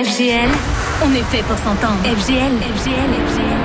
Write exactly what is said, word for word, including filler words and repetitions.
F G L, on est fait pour s'entendre. F G L, F G L, F G L.